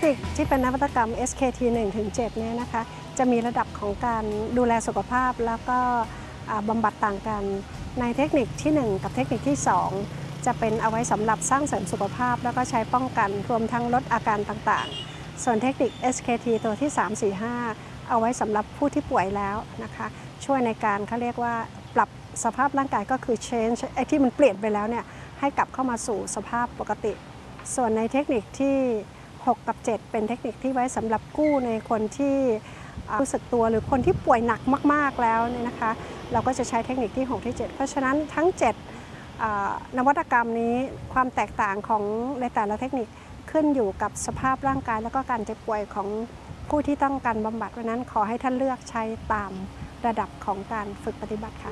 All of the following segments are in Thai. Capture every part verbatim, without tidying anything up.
นิคที่เป็นนวัตกรรม เอส เค ที หนึ่งถึงเจ็ด เนี่ยนะคะจะมีระดับของการดูแลสุขภาพแล้วก็บำบัดต่างกันในเทคนิคที่หนึ่งกับเทคนิคที่สองจะเป็นเอาไว้สำหรับสร้างเสริมสุขภาพแล้วก็ใช้ป้องกันรวมทั้งลดอาการต่างๆส่วนเทคนิค เอส เค ที ตัวที่สาม สี่ ห้าเอาไว้สำหรับผู้ที่ป่วยแล้วนะคะช่วยในการเขาเรียกว่าปรับสภาพร่างกายก็คือ change ไอ้ที่มันเปลี่ยนไปแล้วเนี่ยให้กลับเข้ามาสู่สภาพปกติส่วนในเทคนิคที่หกกับเจ็ดเป็นเทคนิคที่ไว้สำหรับกู้ในคนที่รู้สึกตัวหรือคนที่ป่วยหนักมากๆแล้วเนี่ยนะคะเราก็จะใช้เทคนิคที่หกที่เจ็ดเพราะฉะนั้นทั้งเจ็ดนวัตกรรมนี้ความแตกต่างของในแต่ละเทคนิคขึ้นอยู่กับสภาพร่างกายแล้วก็การเจ็บป่วยของผู้ที่ต้องการบำบัดเพราะนั้นขอให้ท่านเลือกใช้ตามระดับของการฝึกปฏิบัติค่ะ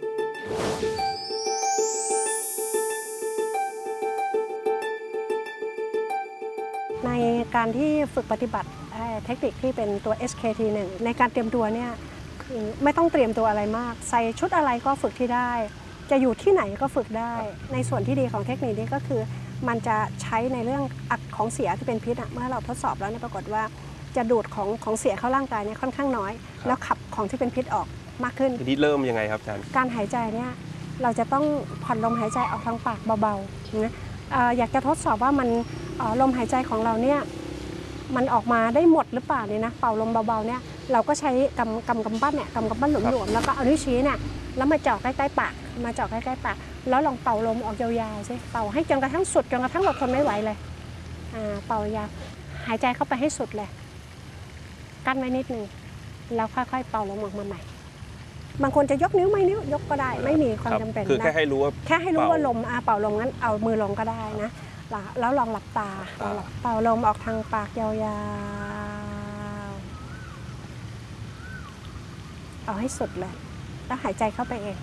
ในการที่ฝึกปฏิบัติเทคนิคที่เป็นตัว เอส เค ที หนึ่ง ในการเตรียมตัวเนี่ยคือไม่ต้องเตรียมตัวอะไรมากใส่ชุดอะไรก็ฝึกที่ได้จะอยู่ที่ไหนก็ฝึกได้ในส่วนที่ดีของเทคนิคนี้ก็คือมันจะใช้ในเรื่องอัดของเสียที่เป็นพิษเมื่อเราทดสอบแล้วเนี่ยปรากฏว่าจะดูดของของเสียเข้าร่างกายเนี่ยค่อนข้างน้อยแล้วขับของที่เป็นพิษออกมากขึ้นทีนี้เริ่มยังไงครับอาจารย์การหายใจเนี่ยเราจะต้องผ่อนลมหายใจออกทางปากเบาๆนะอยากจะทดสอบว่ามันลมหายใจของเราเนี่ยมันออกมาได้หมดหรือเปล่าเนี่ยนะเป่าลมเบาๆเนี่ยเราก็ใช้กำกำกำปั้นเนี่ยกำกำปั้นหลวมๆแล้วก็เอานิ้วชี้เนี่ยแล้วมาเจาะใกล้ๆปากมาเจาะใกล้ๆปากแล้วลองเป่าลมออกยาวๆสิเป่าให้จนกระทั่งสุดจนกระทั่งเราทนไม่ไหวเลยเป่ายาวหายใจเข้าไปให้สุดเลยกั้นไว้นิดนึงแล้วค่อยๆเป่าลมออกมาใหม่บางคนจะยกนิ้วไม่นิ้วยกก็ได้ไม่มีความจำเป็นคือแค่ให้รู้ว่าแค่ให้รู้ว่าลมเป่าลมงั้นเอามือลงก็ได้นะแล้วลองหลับตาเป่าลมออกทางปากยาวๆเอาให้สุดเลยแล้วหายใจเข้าไปเอง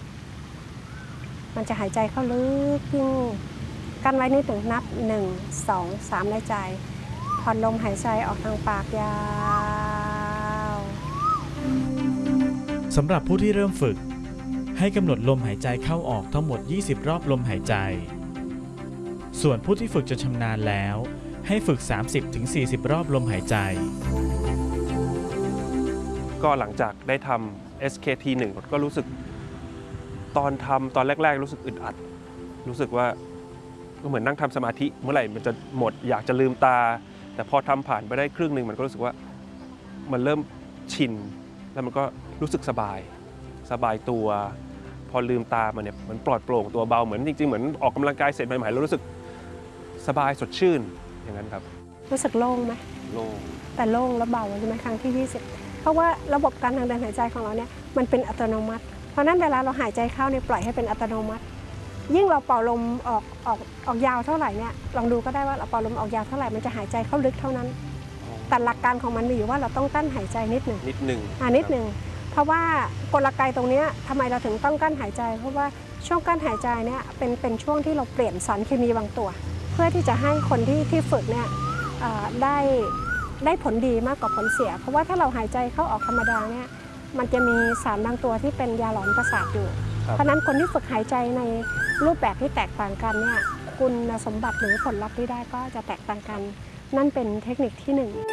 มันจะหายใจเข้าลึกยิ่งกันไว้นิดหนึ่งนับหนึ่งสองสามในใจผ่อนลมหายใจออกทางปากยาวสำหรับผู้ที่เริ่มฝึกให้กำหนดลมหายใจเข้าออกทั้งหมดยี่สิบรอบลมหายใจส่วนผู้ที่ฝึกจนชำนาญแล้วให้ฝึก สามสิบถึงสี่สิบ รอบลมหายใจก็หลังจากได้ทำ เอส เค ที หนึ่ง ก็รู้สึกตอนทำตอนแรกๆรู้สึกอึดอัดรู้สึกว่าก็เหมือนนั่งทำสมาธิเมื่อไหร่มันจะหมดอยากจะลืมตาแต่พอทำผ่านไปได้ครึ่งหนึ่งมันก็รู้สึกว่ามันเริ่มชินแล้วมันก็รู้สึกสบายสบายตัวพอลืมตามันเนี่ยมันปลอดโปร่งตัวเบาเหมือนจริงๆเหมือนออกกำลังกายเสร็จใหม่ๆแล้วรู้สึกสบายสดชื่นอย่างนั้นครับรู้สึกโล่งไหมโล่งแต่โล่งแล้วเบาใช่ไหมครั้งที่ยี่สิบเพราะว่าระบบการทางเดินหายใจของเราเนี่ยมันเป็นอัตโนมัติเพราะนั้นเวลาเราหายใจเข้าเนี่ยปล่อยให้เป็นอัตโนมัติยิ่งเราเป่าลมออกออกออกยาวเท่าไหร่เนี่ยลองดูก็ได้ว่าเราเป่าลมออกยาวเท่าไหร่มันจะหายใจเข้าลึกเท่านั้นแต่หลักการของมันมีอยู่ว่าเราต้องกั้นหายใจนิดหนึ่งนิดหนึ่งอ่านิดหนึ่งเพราะว่ากลไกตรงนี้ทำไมเราถึงต้องกั้นหายใจเพราะว่าช่วงกั้นหายใจเนี่ยเป็นเป็นช่วงที่เราเปลี่ยนสารเคมีบางตัวเพื่อที่จะให้คนที่ที่ฝึกเนี่ยได้ได้ผลดีมากกว่าผลเสียเพราะว่าถ้าเราหายใจเข้าออกธรรมดาเนี่ยมันจะมีสารบางตัวที่เป็นยาหลอนประสาทอยู่เพราะนั้นคนที่ฝึกหายใจในรูปแบบที่แตกต่างกันเนี่ยคุณสมบัติหรือผลลัพธ์ที่ได้ก็จะแตกต่างกันนั่นเป็นเทคนิคที่หนึ่ง